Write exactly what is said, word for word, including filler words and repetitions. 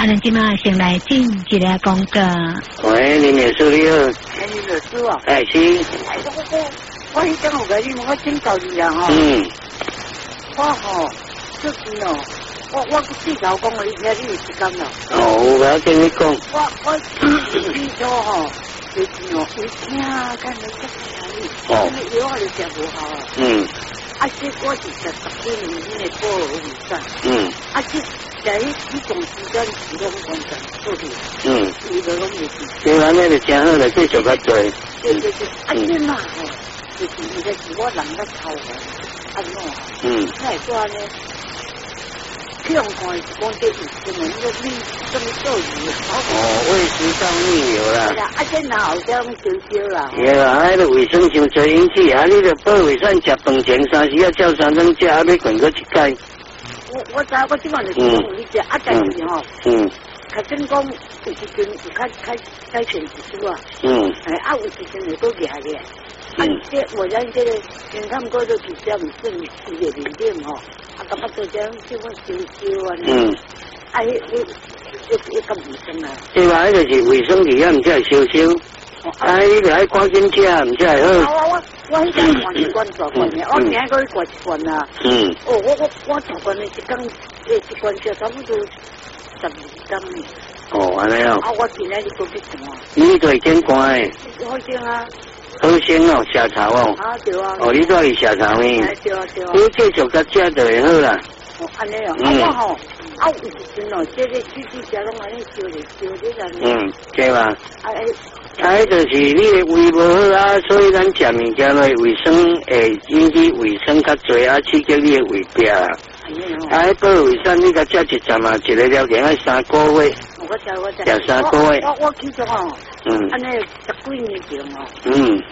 啊，咱即马先来进一个广告。 喂，林律师你好。 哎，林律师哦。 哎，是。 哎，我我我迄阵有甲你，我请教你啊吼。 嗯。 我吼，最近哦，我我至少讲，你听你有时间啦。 哦，有我跟你讲。 我我至少吼，最近哦，有听干你个啥哩？哦。那药我就食无效啊。嗯。啊，这我是食十几年迄个保罗维山。嗯。啊，这在迄迄段时间是拢完全做去。嗯。伊就拢袂去。 对啊，那就真好了，继续较做。 对对对，啊，这嘛吼，就是伊个是我人个头个，安怎？嗯。那会说呢？去用看是讲这医生的，那个你怎么做鱼？ 哦，胃食道逆流啦。 对啦，啊，这哪后边少少啦。 对啦，迄个卫生上侪引起，啊，你着保卫善食饭前三时啊，照三餐食，啊，要困过一摆。 我我知，我即摆就是讲有你食，啊，但是吼，嗯，较真讲有时阵有较较改善一chút啊，嗯，哎，啊，有时阵会搁夹咧，啊，这我咱这个健康过都比较唔顺，伊个面点吼，啊，感觉做这样即款烧烧啊，嗯，啊，迄迄迄迄咁唔顺啊。 对吧？迄就是卫生伫遐，毋才会烧烧。啊，你着爱赶紧食，毋才会好。 我我我迄阵灌一罐大罐的，我明仔个去灌一罐啊。嗯。哦，我我我大罐的一缸，诶，一罐吃差不多十二缸呢。 哦，安尼哦。 啊，我今仔日都去看。 你都会见官诶。 好先啊。 好先哦，下茶哦。 啊，对啊。 哦，你都是下茶呢？ 对啊对啊。 你继续甲食就会好啦。 哦，安尼哦。嗯。啊，我吼，啊，有时阵哦，这个煮煮食拢安尼烧嚟烧嚟安尼。嗯， 对吧？ 啊诶。 啊，迄就是你的胃无好啊，所以咱食物件类卫生会引起卫生较侪啊，刺激你的胃壁啊。啊，迄保卫生你甲食一针啊，一个了解爱三个月。 我知我知。 食三个月。 我我去咗哦。嗯。安尼十几年前哦。嗯。